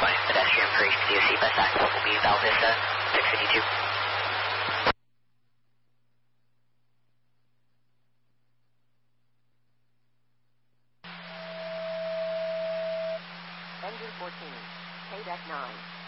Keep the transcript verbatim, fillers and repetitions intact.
twenty, pedestrian for H T C, best access will be Val Vista, six fifty-two. Engine fourteen, K deck nine.